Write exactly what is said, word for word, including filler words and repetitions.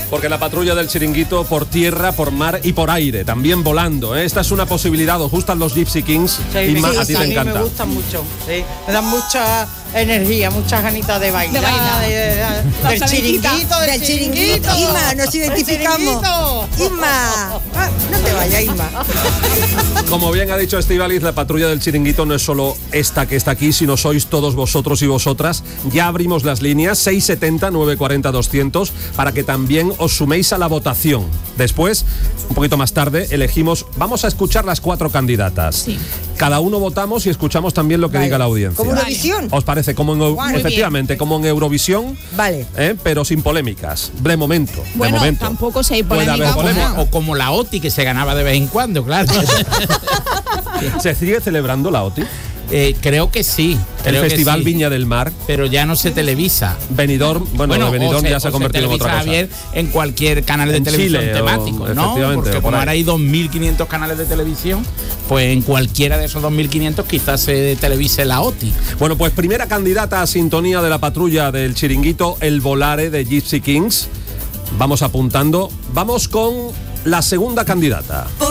porque la patrulla del Chiringuito por tierra, por mar y por aire, también volando, ¿eh? Esta es una posibilidad. ¿Os gustan los Gypsy Kings? Sí, y más, sí, a ti sí, te a mí encanta. me gustan mucho, sí. Me dan mucha energía, muchas ganitas de bailar, De bailar. de- de- de- del chiringuito, del Del chiringuito. chiringuito. Inma, nos Del identificamos. chiringuito. Inma. Ah, no te vayas, Inma. Como bien ha dicho Estíbaliz, la patrulla del Chiringuito no es solo esta que está aquí, sino sois todos vosotros y vosotras. Ya abrimos las líneas seis setenta, nueve cuarenta, doscientos para que también os suméis a la votación. Después, un poquito más tarde, elegimos, vamos a escuchar las cuatro candidatas. Sí. Cada uno votamos y escuchamos también lo que Vale. diga la audiencia. ¿Como Eurovisión? ¿Os parece? Como en, Muy efectivamente, como en Eurovisión, Vale. ¿eh? Pero sin polémicas. De momento, de Bueno, momento. tampoco si hay Puede haber polémica. polémica. bueno. O como la O T I, que se ganaba de vez en cuando, claro. ¿Se sigue celebrando la O T I? Eh, creo que sí. El creo que Festival sí, Viña del Mar. pero ya no se televisa. Televisa. Bueno, bueno Benidorm o ya se ha o convertido en otra televisa, cosa. Javier, en cualquier canal de En televisión Chile, o- temático, ¿no? efectivamente, Porque o por como ahí. ahora hay dos mil quinientos canales de televisión, pues en cualquiera de esos dos mil quinientos quizás se televise la O T I. Bueno, pues primera candidata a sintonía de la patrulla del Chiringuito, el Volare de Gypsy Kings. Vamos apuntando. Vamos con la segunda candidata.